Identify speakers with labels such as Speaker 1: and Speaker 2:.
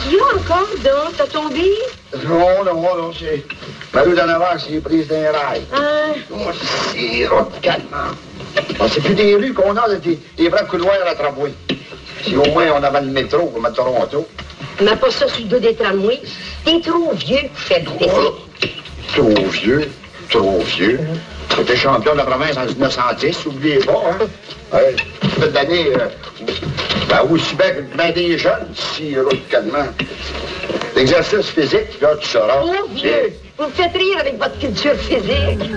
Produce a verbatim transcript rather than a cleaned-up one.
Speaker 1: Qu'est-ce qu'il y a encore, donc? T'as tombé?
Speaker 2: Non, non, non, c'est... Ma rue d'en avant, c'est prise d'un rail.
Speaker 1: Ah.
Speaker 2: Oh, c'est radicalement. Ah, c'est plus des rues qu'on a, des, des vrais couloirs à tramway. Si au moins on avait le métro comme à Toronto.
Speaker 1: Mais pas ça sur le dos des tramways. T'es trop vieux pour faire du P C.
Speaker 2: Trop vieux, trop vieux. J'étais champion de la province en dix-neuf cent dix, oubliez pas, hein. Ouais, cette année, euh, ben, aussi bien que ben des jeunes, si radicalement. L'exercice physique, là, tu sauras.
Speaker 1: Trop vieux. Vous me faites rire avec votre culture physique.